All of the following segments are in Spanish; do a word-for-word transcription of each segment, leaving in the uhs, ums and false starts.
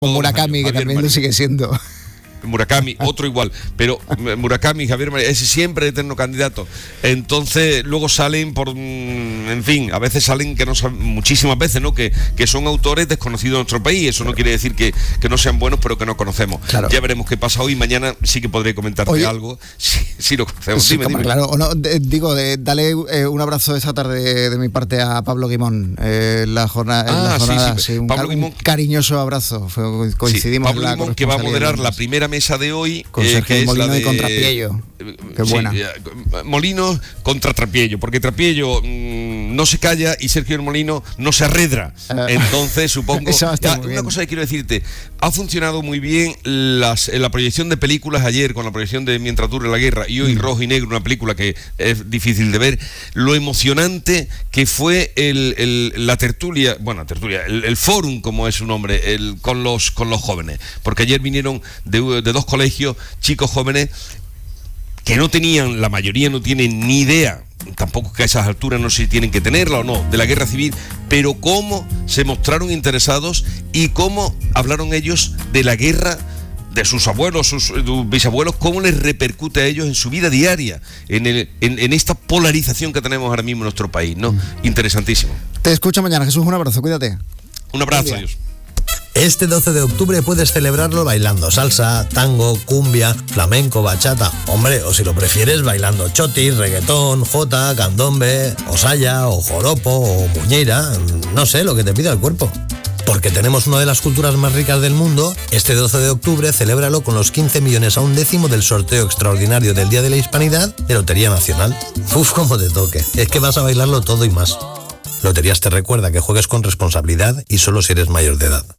Con Murakami, que también lo sigue siendo. Murakami, otro igual, pero Murakami, Javier María, ese siempre eterno candidato. Entonces luego salen por, en fin, a veces salen que no saben, muchísimas veces, ¿no? Que, que son autores desconocidos en nuestro país. Eso no quiere decir que, que no sean buenos, pero que no conocemos. Claro. Ya veremos qué pasa hoy. Mañana sí que podré comentarte Oye, algo si, si lo conocemos. Sí, dime, dime. Claro, o no, de, digo, de, dale eh, un abrazo esta tarde de, de mi parte a Pablo Guimón. Eh, la jornada, ah, la jornada sí, sí. Sí, un, Pablo Guimón, un cariñoso abrazo. Fue, coincidimos. Sí, Pablo Guimón, que va a moderar la primera mesa de hoy. Con eh, Sergio que Molino es la de, y contra Trapiello. Qué sí, buena. Molino contra Trapiello, porque Trapiello mmm, no se calla y Sergio Molino no se arredra. Uh, Entonces, supongo. Ya, una bien. cosa que quiero decirte: ha funcionado muy bien las, en la proyección de películas ayer, con la proyección de Mientras dure la guerra, y hoy mm. Rojo y Negro, una película que es difícil de ver. Lo emocionante que fue el, el, la tertulia, bueno, tertulia, el, el fórum, como es su nombre, el, con, los, con los jóvenes. Porque ayer vinieron de, de dos colegios, chicos jóvenes que no tenían, la mayoría no tienen ni idea, tampoco que a esas alturas no sé si tienen que tenerla o no, de la guerra civil, pero cómo se mostraron interesados y cómo hablaron ellos de la guerra, de sus abuelos, sus, sus bisabuelos, cómo les repercute a ellos en su vida diaria, en, el, en, en esta polarización que tenemos ahora mismo en nuestro país, ¿no? Interesantísimo. Te escucho mañana, Jesús, un abrazo, cuídate. Un abrazo, adiós. Este doce de octubre puedes celebrarlo bailando salsa, tango, cumbia, flamenco, bachata. Hombre, o si lo prefieres, bailando chotis, reggaetón, jota, candombe, o saya, o joropo, o muñeira. No sé, lo que te pida el cuerpo. Porque tenemos una de las culturas más ricas del mundo, este doce de octubre celébralo con los quince millones a un décimo del sorteo extraordinario del Día de la Hispanidad de Lotería Nacional. Uf, cómo te toque. Es que vas a bailarlo todo y más. Loterías te recuerda que juegues con responsabilidad y solo si eres mayor de edad.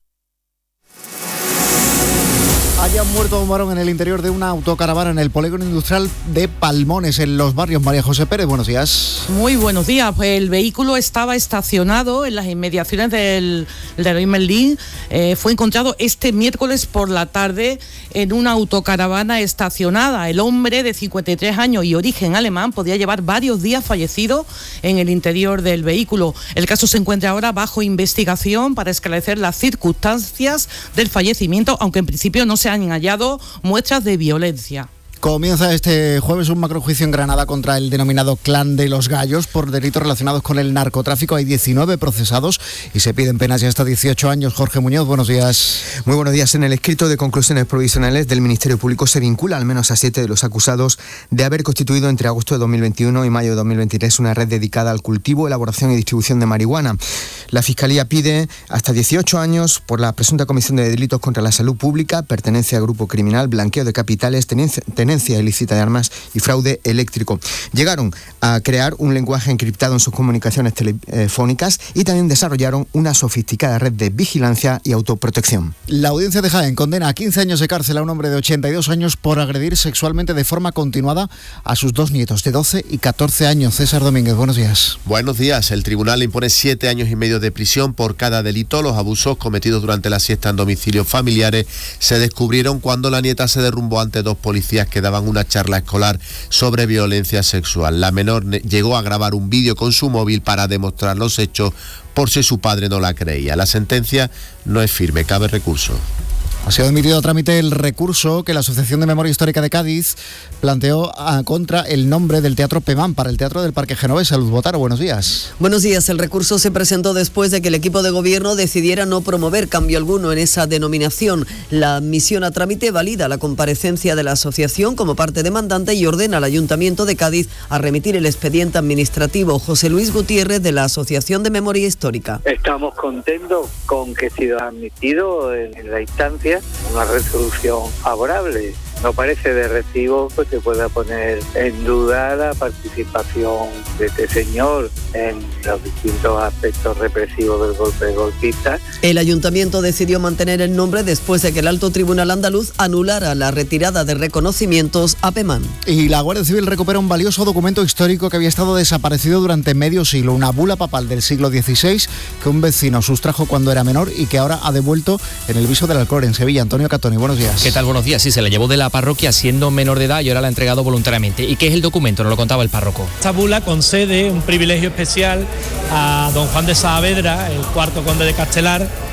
Haya muerto un varón en el interior de una autocaravana en el polígono industrial de Palmones, en Los Barrios. María José Pérez, buenos días. Muy buenos días. Pues el vehículo estaba estacionado en las inmediaciones del Leroy Merlin. Eh, fue encontrado este miércoles por la tarde en una autocaravana estacionada. El hombre de cincuenta y tres años y origen alemán podía llevar varios días fallecido en el interior del vehículo. El caso se encuentra ahora bajo investigación para esclarecer las circunstancias del fallecimiento, aunque en principio no se han hallado muestras de violencia. Comienza este jueves un macrojuicio en Granada contra el denominado Clan de los Gallos por delitos relacionados con el narcotráfico. Hay diecinueve procesados y se piden penas de hasta dieciocho años. Jorge Muñoz, buenos días. Muy buenos días. En el escrito de conclusiones provisionales del Ministerio Público se vincula al menos a siete de los acusados de haber constituido entre agosto de dos mil veintiuno y mayo de dos mil veintitrés una red dedicada al cultivo, elaboración y distribución de marihuana. La Fiscalía pide hasta dieciocho años por la presunta comisión de delitos contra la salud pública, pertenencia a grupo criminal, blanqueo de capitales, tenencia, tenencia ilícita de armas y fraude eléctrico. Llegaron a crear un lenguaje encriptado en sus comunicaciones telefónicas y también desarrollaron una sofisticada red de vigilancia y autoprotección. La audiencia de Jaén condena a quince años de cárcel a un hombre de ochenta y dos años por agredir sexualmente de forma continuada a sus dos nietos de doce y catorce años. César Domínguez, buenos días. Buenos días. El tribunal le impone siete años y medio de prisión por cada delito. Los abusos cometidos durante la siesta en domicilios familiares se descubrieron cuando la nieta se derrumbó ante dos policías que daban una charla escolar sobre violencia sexual. La menor llegó a grabar un vídeo con su móvil para demostrar los hechos por si su padre no la creía. La sentencia no es firme, cabe recurso. Ha sido admitido a trámite el recurso que la Asociación de Memoria Histórica de Cádiz planteó a, contra el nombre del Teatro Pemán para el Teatro del Parque Genovés. Luz Botaro, buenos días. Buenos días. El recurso se presentó después de que el equipo de gobierno decidiera no promover cambio alguno en esa denominación. La admisión a trámite valida la comparecencia de la asociación como parte demandante y ordena al Ayuntamiento de Cádiz a remitir el expediente administrativo. José Luis Gutiérrez, de la Asociación de Memoria Histórica. Estamos contentos con que se ha admitido en la instancia una resolución favorable. No parece de recibo pues se pueda poner en duda la participación de este señor en los distintos aspectos represivos del golpe golpista. El ayuntamiento decidió mantener el nombre después de que el Alto Tribunal andaluz anulara la retirada de reconocimientos a Pemán. Y la Guardia Civil recupera un valioso documento histórico que había estado desaparecido durante medio siglo, una bula papal del siglo dieciséis que un vecino sustrajo cuando era menor y que ahora ha devuelto en el Viso del Alcor, en Sevilla. Antonio Catoni, buenos días. ¿Qué tal? Buenos días. Sí, se la llevó de la parroquia siendo menor de edad y ahora la ha entregado voluntariamente. ¿Y qué es el documento? Nos lo contaba el párroco. Esta bula concede un privilegio especial a don Juan de Saavedra, el cuarto conde de Castelar,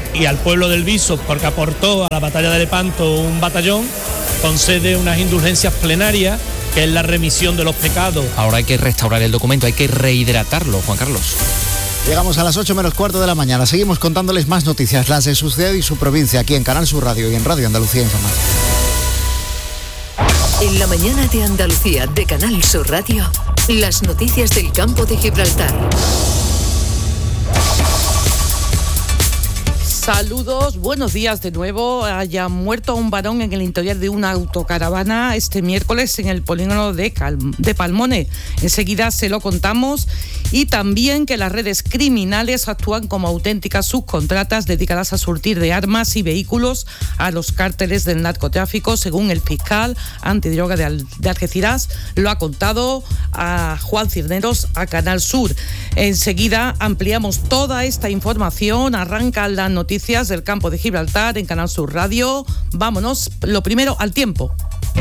y al pueblo del Viso porque aportó a la batalla de Lepanto un batallón, concede unas indulgencias plenarias, que es la remisión de los pecados. Ahora hay que restaurar el documento, hay que rehidratarlo, Juan Carlos. Llegamos a las ocho menos cuarto de la mañana. Seguimos contándoles más noticias, las de su ciudad y su provincia, aquí en Canal Sur Radio y en Radio Andalucía Información. En la mañana de Andalucía de Canal Sur Radio, las noticias del campo de Gibraltar. Saludos, buenos días de nuevo. Haya muerto un varón en el interior de una autocaravana este miércoles en el polígono de, Cal- de Palmones. Enseguida se lo contamos. Y también que las redes criminales actúan como auténticas subcontratas dedicadas a surtir de armas y vehículos a los cárteles del narcotráfico, según el fiscal antidroga de, Al- de Algeciras. Lo ha contado a Juan Cisneros a Canal Sur. Enseguida ampliamos toda esta información. Arrancan las noticias del campo de Gibraltar en Canal Sur Radio. Vámonos, lo primero, al tiempo.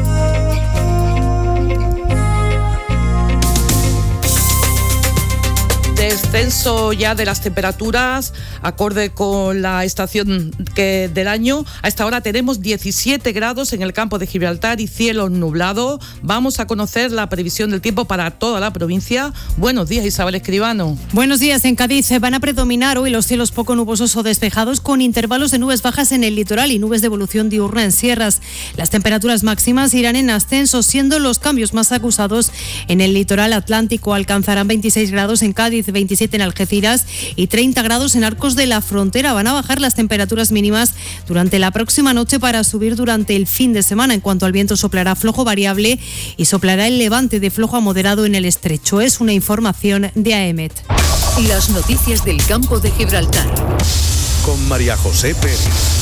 Descenso ya de las temperaturas, acorde con la estación que del año. A esta hora tenemos diecisiete grados en el campo de Gibraltar y cielo nublado. Vamos a conocer la previsión del tiempo para toda la provincia. Buenos días, Isabel Escribano. Buenos días. En Cádiz van a predominar hoy los cielos poco nubosos o despejados, con intervalos de nubes bajas en el litoral y nubes de evolución diurna en sierras. Las temperaturas máximas irán en ascenso, siendo los cambios más acusados en el litoral atlántico. Alcanzarán veintiséis grados en Cádiz, veintisiete en Algeciras y treinta grados en Arcos de la Frontera. Van a bajar las temperaturas mínimas durante la próxima noche para subir durante el fin de semana. En cuanto al viento, soplará flojo variable y soplará el levante de flojo a moderado en el estrecho. Es una información de AEMET. Las noticias del campo de Gibraltar. Con María José Pérez.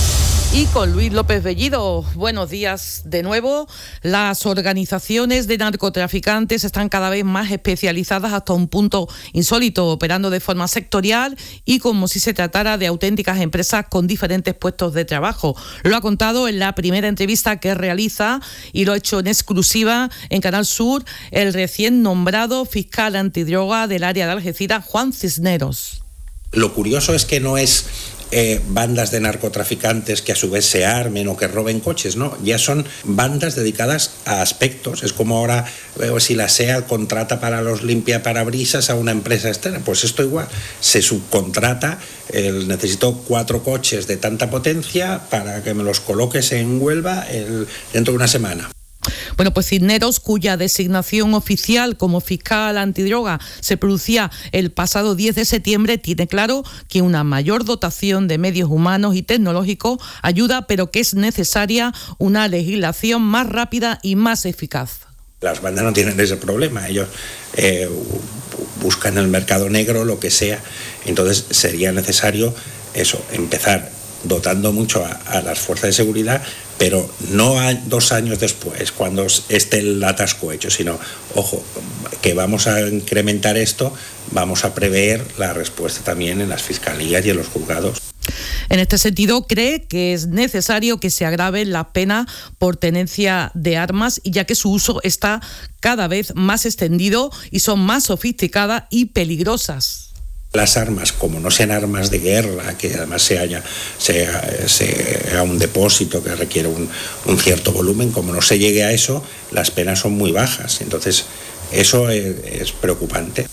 Y con Luis López Bellido. Buenos días de nuevo. Las organizaciones de narcotraficantes están cada vez más especializadas hasta un punto insólito, operando de forma sectorial y como si se tratara de auténticas empresas con diferentes puestos de trabajo. Lo ha contado en la primera entrevista que realiza y lo ha hecho en exclusiva en Canal Sur el recién nombrado fiscal antidroga del área de Algeciras, Juan Cisneros. Lo curioso es que no es eh, bandas de narcotraficantes que a su vez se armen o que roben coches, no, ya son bandas dedicadas a aspectos. Es como ahora eh, si la SEAT contrata para los limpiaparabrisas a una empresa externa, pues esto igual, se subcontrata, eh, necesito cuatro coches de tanta potencia para que me los coloques en Huelva el, dentro de una semana. Bueno, pues Cisneros, cuya designación oficial como fiscal antidroga se producía el pasado diez de septiembre, tiene claro que una mayor dotación de medios humanos y tecnológicos ayuda, pero que es necesaria una legislación más rápida y más eficaz. Las bandas no tienen ese problema, ellos eh, buscan en el mercado negro lo que sea, entonces sería necesario eso, empezar dotando mucho a, a las fuerzas de seguridad, pero no a dos años después, cuando esté el atasco hecho, sino, ojo, que vamos a incrementar esto, vamos a prever la respuesta también en las fiscalías y en los juzgados. En este sentido, cree que es necesario que se agrave la pena por tenencia de armas, ya que su uso está cada vez más extendido y son más sofisticadas y peligrosas. Las armas, como no sean armas de guerra, que además se haya, sea, sea un depósito que requiere un, un cierto volumen, como no se llegue a eso, las penas son muy bajas. Entonces, eso es, es preocupante.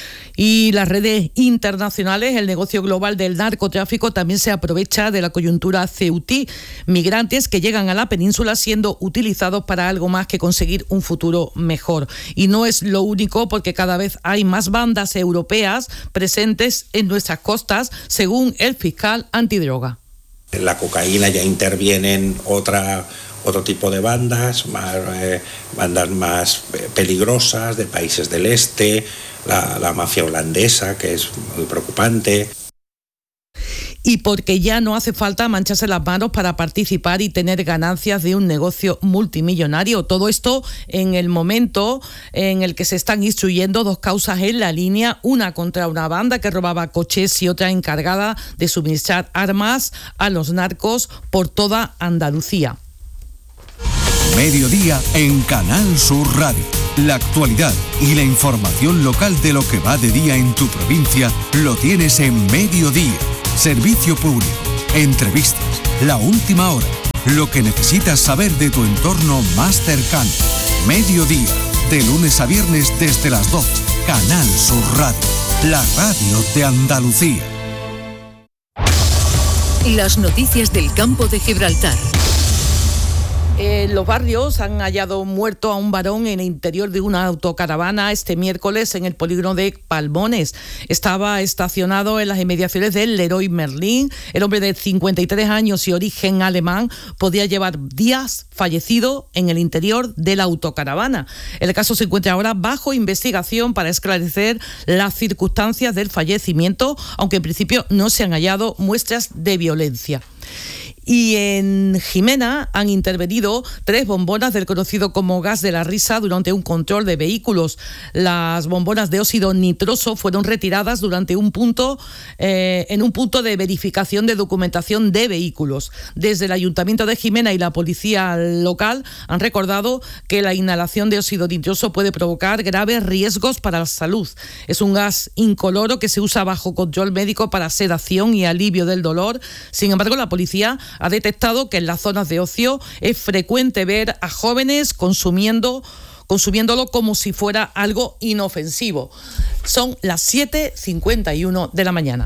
Y las redes internacionales, el negocio global del narcotráfico también se aprovecha de la coyuntura ceutí. Migrantes que llegan a la península siendo utilizados para algo más que conseguir un futuro mejor. Y no es lo único, porque cada vez hay más bandas europeas presentes en nuestras costas, según el fiscal antidroga. La cocaína ya intervienen otra... otro tipo de bandas, más, eh, bandas más peligrosas de países del este, la, la mafia holandesa, que es muy preocupante. Y porque ya no hace falta mancharse las manos para participar y tener ganancias de un negocio multimillonario. Todo esto en el momento en el que se están instruyendo dos causas en la línea, una contra una banda que robaba coches y otra encargada de suministrar armas a los narcos por toda Andalucía. Mediodía en Canal Sur Radio. La actualidad y la información local de lo que va de día en tu provincia lo tienes en Mediodía. Servicio público. entrevistas, la última hora, lo que necesitas saber de tu entorno más cercano. Mediodía, de lunes a viernes desde las doce. Canal Sur Radio, la radio de Andalucía. Las noticias del campo de Gibraltar. En los barrios han hallado muerto a un varón en el interior de una autocaravana este miércoles en el polígono de Palmones. Estaba estacionado en las inmediaciones del Leroy Merlin. El hombre de cincuenta y tres años y origen alemán podía llevar días fallecido en el interior de la autocaravana. El caso se encuentra ahora bajo investigación para esclarecer las circunstancias del fallecimiento, aunque en principio no se han hallado muestras de violencia. Y en Jimena han intervenido tres bombonas del conocido como gas de la risa durante un control de vehículos. Las bombonas de óxido nitroso fueron retiradas durante un punto, eh, en un punto de verificación de documentación de vehículos. Desde el Ayuntamiento de Jimena y la policía local han recordado que la inhalación de óxido nitroso puede provocar graves riesgos para la salud. Es un gas incoloro que se usa bajo control médico para sedación y alivio del dolor. Sin embargo, la policía ha detectado que en las zonas de ocio es frecuente ver a jóvenes consumiendo, consumiéndolo como si fuera algo inofensivo. Son las siete cincuenta y uno de la mañana.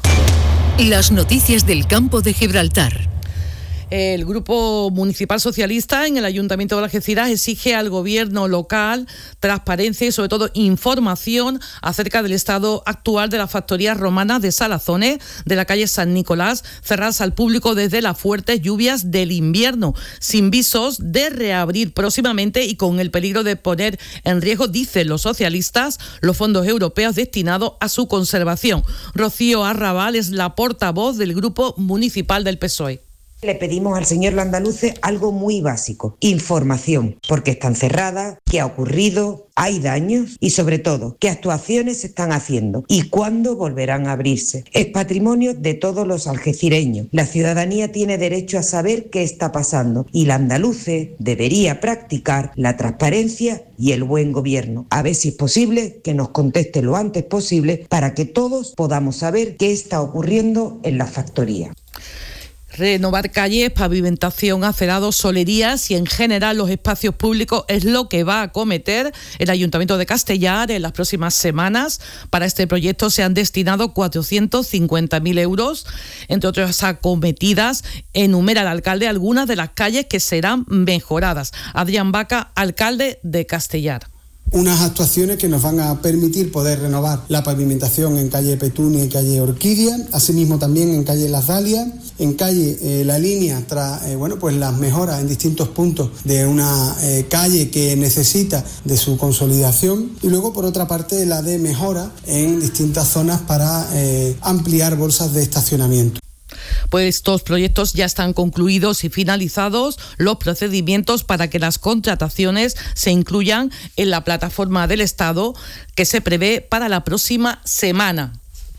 Las noticias del campo de Gibraltar. El Grupo Municipal Socialista en el Ayuntamiento de Algeciras exige al gobierno local transparencia y sobre todo información acerca del estado actual de las factorías romanas de Salazones de la calle San Nicolás, cerradas al público desde las fuertes lluvias del invierno, sin visos de reabrir próximamente y con el peligro de poner en riesgo, dicen los socialistas, los fondos europeos destinados a su conservación. Rocío Arrabal es la portavoz del Grupo Municipal del P S O E. Le pedimos al señor Landaluce algo muy básico, información, porque están cerradas, qué ha ocurrido, hay daños y sobre todo, qué actuaciones se están haciendo y cuándo volverán a abrirse. Es patrimonio de todos los algecireños. La ciudadanía tiene derecho a saber qué está pasando y Landaluce debería practicar la transparencia y el buen gobierno. A ver si es posible que nos conteste lo antes posible para que todos podamos saber qué está ocurriendo en la factoría. Renovar calles, pavimentación, acerados, solerías y en general los espacios públicos es lo que va a acometer el Ayuntamiento de Castellar en las próximas semanas. Para este proyecto se han destinado cuatrocientos cincuenta mil euros. Entre otras acometidas, enumera el alcalde algunas de las calles que serán mejoradas. Adrián Vaca, alcalde de Castellar. Unas actuaciones que nos van a permitir poder renovar la pavimentación en calle Petunia y calle Orquídea, asimismo también en calle Las Dalias, en calle eh, La Línea, tras eh, bueno, pues las mejoras en distintos puntos de una eh, calle que necesita de su consolidación, y luego por otra parte la de mejora en distintas zonas para eh, ampliar bolsas de estacionamiento. Pues estos proyectos ya están concluidos y finalizados los procedimientos para que las contrataciones se incluyan en la plataforma del Estado que se prevé para la próxima semana.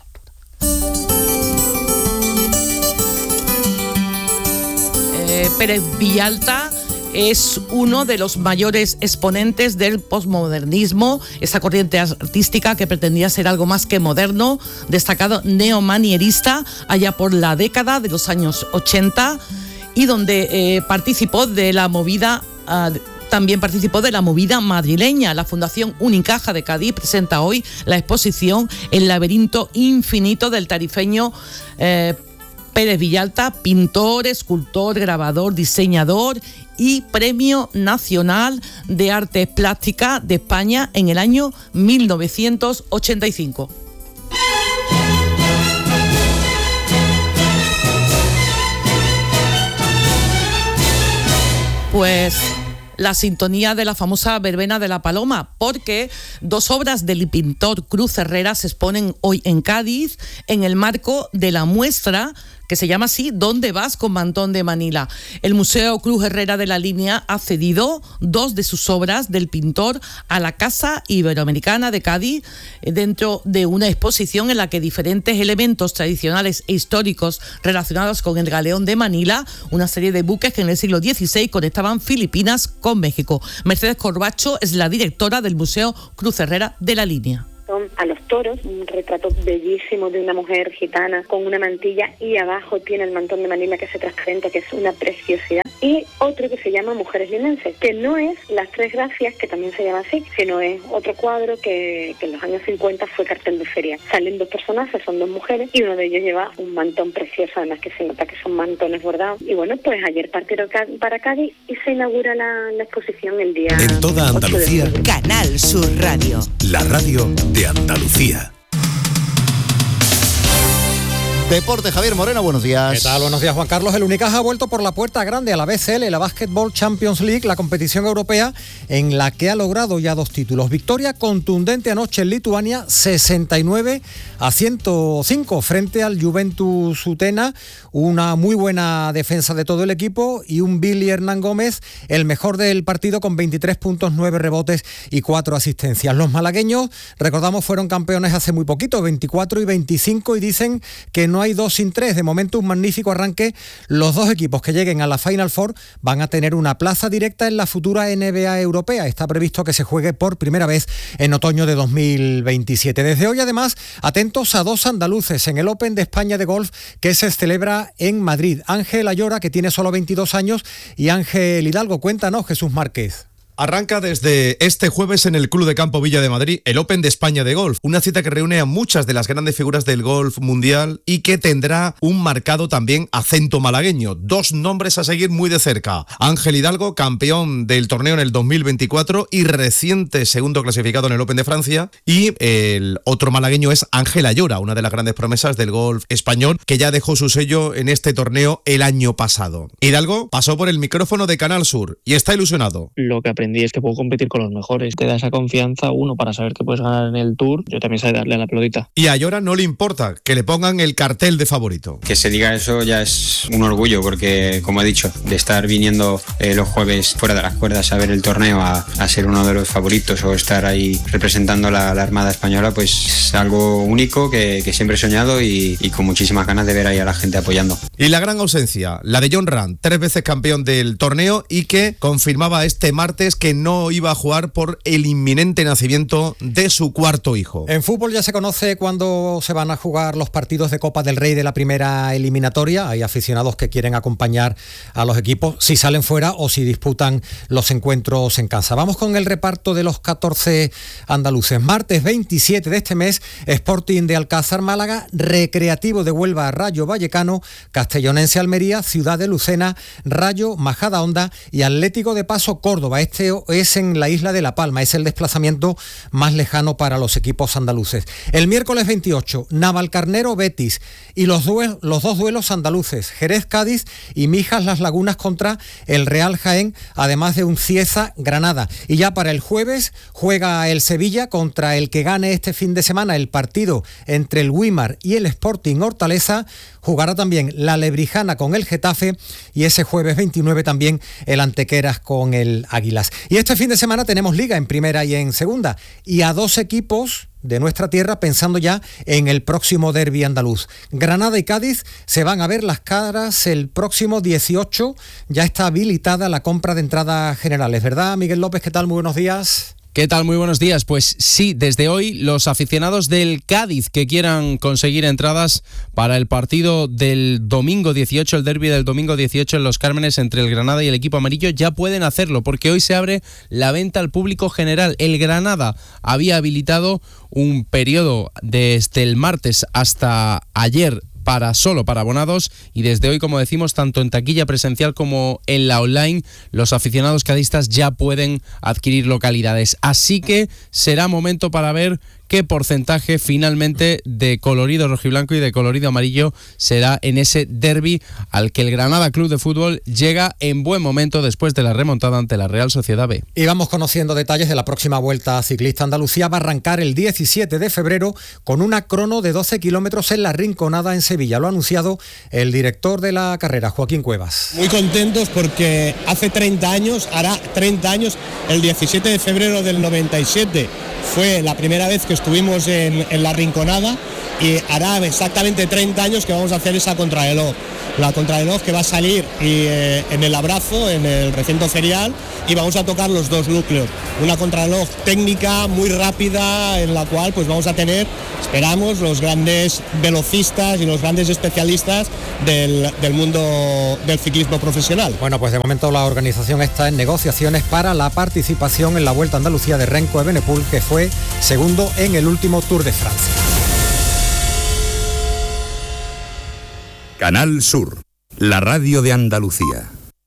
Eh, Pérez Villalta es uno de los mayores exponentes del posmodernismo, esa corriente artística que pretendía ser algo más que moderno, destacado neomanierista allá por la década de los años ochenta y donde eh, participó de la movida uh, También participó de la movida madrileña. La Fundación Unicaja de Cádiz presenta hoy la exposición El laberinto infinito del tarifeño eh, Pérez Villalta, pintor, escultor, grabador, diseñador y Premio Nacional de Artes Plásticas de España en el año mil novecientos ochenta y cinco. Pues la sintonía de la famosa verbena de la Paloma, porque dos obras del pintor Cruz Herrera se exponen hoy en Cádiz en el marco de la muestra que se llama así, ¿Dónde vas con Mantón de Manila? El Museo Cruz Herrera de la Línea ha cedido dos de sus obras del pintor a la Casa Iberoamericana de Cádiz dentro de una exposición en la que diferentes elementos tradicionales e históricos relacionados con el galeón de Manila, una serie de buques que en el siglo dieciséis conectaban Filipinas con México. Mercedes Corbacho es la directora del Museo Cruz Herrera de la Línea. Son a los toros, un retrato bellísimo de una mujer gitana con una mantilla y abajo tiene el mantón de Manila que es transparente, que es una preciosidad. Y otro que se llama Mujeres Linenses, que no es Las Tres Gracias, que también se llama así, sino es otro cuadro que, que en los años cincuenta fue cartel de feria. Salen dos personajes, son dos mujeres, y uno de ellos lleva un mantón precioso, además que se nota que son mantones bordados. Y bueno, pues ayer partieron para Cádiz y se inaugura la, la exposición el día... En toda Andalucía, Canal Sur Radio. La radio de Andalucía. Deporte, Javier Moreno, buenos días. ¿Qué tal? Buenos días, Juan Carlos. El Unicaja ha vuelto por la puerta grande a la B C L, la Basketball Champions League, la competición europea en la que ha logrado ya dos títulos. Victoria contundente anoche en Lituania, sesenta y nueve a ciento cinco frente al Juventus Utena. Una muy buena defensa de todo el equipo y un Billy Hernán Gómez, el mejor del partido, con veintitrés puntos, nueve rebotes y cuatro asistencias. Los malagueños, recordamos, fueron campeones hace muy poquito, veinticuatro y veinticinco, y dicen que no hay dos sin tres. De momento, un magnífico arranque. Los dos equipos que lleguen a la Final Four van a tener una plaza directa en la futura N B A europea. Está previsto que se juegue por primera vez en otoño de dos mil veintisiete. Desde hoy, además, atentos a dos andaluces en el Open de España de golf que se celebra en Madrid. Ángel Ayora, que tiene solo veintidós años, y Ángel Hidalgo. Cuéntanos, Jesús Márquez. Arranca desde este jueves en el Club de Campo Villa de Madrid el Open de España de golf, una cita que reúne a muchas de las grandes figuras del golf mundial y que tendrá un marcado también acento malagueño. Dos nombres a seguir muy de cerca: Ángel Hidalgo, campeón del torneo en el dos mil veinticuatro y reciente segundo clasificado en el Open de Francia, y el otro malagueño es Ángel Ayora, una de las grandes promesas del golf español, que ya dejó su sello en este torneo el año pasado. Hidalgo pasó por el micrófono de Canal Sur y está ilusionado. Lo que aprendí es que puedo competir con los mejores. Te da esa confianza, uno, para saber que puedes ganar en el Tour. Yo también sé darle a la pelotita. Y a Ayora no le importa que le pongan el cartel de favorito. Que se diga eso ya es un orgullo, porque, como he dicho, de estar viniendo eh, los jueves fuera de las cuerdas a ver el torneo, a, a ser uno de los favoritos o estar ahí representando la, la Armada Española, pues es algo único que, que siempre he soñado y, y con muchísimas ganas de ver ahí a la gente apoyando. Y la gran ausencia, la de Jon Rahm, tres veces campeón del torneo y que confirmaba este martes que no iba a jugar por el inminente nacimiento de su cuarto hijo. En fútbol ya se conoce cuándo se van a jugar los partidos de Copa del Rey de la primera eliminatoria. Hay aficionados que quieren acompañar a los equipos si salen fuera o si disputan los encuentros en casa. Vamos con el reparto de los catorce andaluces. Martes veintisiete de este mes, Sporting de Alcázar Málaga, Recreativo de Huelva Rayo Vallecano, Castellonense Almería, Ciudad de Lucena, Rayo Majadahonda y Atlético de Paso Córdoba. Este es en la isla de La Palma, es el desplazamiento más lejano para los equipos andaluces. El miércoles veintiocho, Navalcarnero Betis y los, duel- los dos duelos andaluces, Jerez Cádiz y Mijas Las Lagunas contra el Real Jaén, además de un Cieza Granada. Y ya para el jueves juega el Sevilla contra el que gane este fin de semana el partido entre el Güímar y el Sporting Hortaleza. Jugará también la Lebrijana con el Getafe y ese jueves veintinueve también el Antequeras con el Águilas. Y este fin de semana tenemos Liga en primera y en segunda, y a dos equipos de nuestra tierra pensando ya en el próximo derbi andaluz. Granada y Cádiz se van a ver las caras el próximo dieciocho, ya está habilitada la compra de entradas generales, ¿verdad, Miguel López? ¿Qué tal? Muy buenos días. ¿Qué tal? Muy buenos días. Pues sí, desde hoy los aficionados del Cádiz que quieran conseguir entradas para el partido del domingo dieciocho, el derbi del domingo dieciocho en Los Cármenes entre el Granada y el equipo amarillo, ya pueden hacerlo porque hoy se abre la venta al público general. El Granada había habilitado un periodo desde el martes hasta ayer para solo para abonados, y desde hoy, como decimos, tanto en taquilla presencial como en la online, los aficionados cadistas ya pueden adquirir localidades. Así que será momento para ver qué porcentaje finalmente de colorido rojiblanco y de colorido amarillo será en ese derbi al que el Granada Club de Fútbol llega en buen momento después de la remontada ante la Real Sociedad B. Y vamos conociendo detalles de la próxima Vuelta Ciclista Andalucía. Va a arrancar el diecisiete de febrero con una crono de doce kilómetros en La Rinconada en Sevilla. Lo ha anunciado el director de la carrera, Joaquín Cuevas. Muy contentos porque hace treinta años, hará treinta años, el diecisiete de febrero del noventa y siete, fue la primera vez que estuvimos en, en La Rinconada y hará exactamente treinta años que vamos a hacer esa contrarreloj. La contrarreloj que va a salir y, eh, en el Abrazo, en el recinto ferial, y vamos a tocar los dos núcleos. Una contrarreloj técnica muy rápida en la cual pues vamos a tener, esperamos, los grandes velocistas y los grandes especialistas del, del mundo del ciclismo profesional. Bueno, pues de momento la organización está en negociaciones para la participación en la Vuelta a Andalucía de Renko Evenepoel, que fue segundo en el último Tour de Francia. Canal Sur, la radio de Andalucía.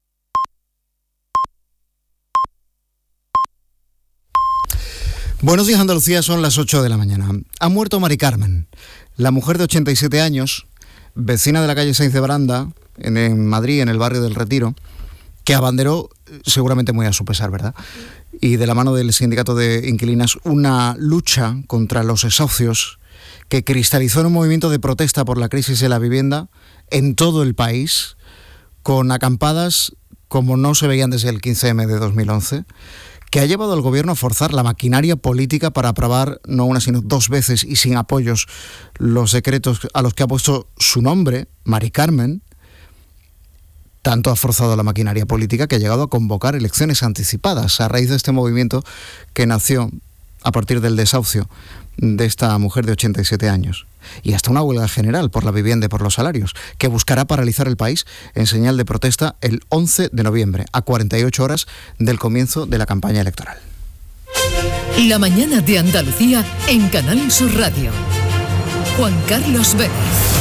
Buenos días, Andalucía, son las ocho de la mañana. Ha muerto Mari Carmen, la mujer de ochenta y siete años, vecina de la calle Sáenz de Baranda, en, en Madrid, en el barrio del Retiro, que abanderó, seguramente muy a su pesar, ¿verdad?, y de la mano del sindicato de inquilinas, una lucha contra los desahucios que cristalizó en un movimiento de protesta por la crisis de la vivienda en todo el país, con acampadas como no se veían desde el quince eme de dos mil once, que ha llevado al gobierno a forzar la maquinaria política para aprobar no una sino dos veces y sin apoyos los decretos a los que ha puesto su nombre, Mari Carmen. Tanto ha forzado la maquinaria política que ha llegado a convocar elecciones anticipadas a raíz de este movimiento que nació a partir del desahucio de esta mujer de ochenta y siete años. Y hasta una huelga general por la vivienda y por los salarios, que buscará paralizar el país en señal de protesta el once de noviembre, a cuarenta y ocho horas del comienzo de la campaña electoral. La mañana de Andalucía en Canal Sur Radio. Juan Carlos Vélez.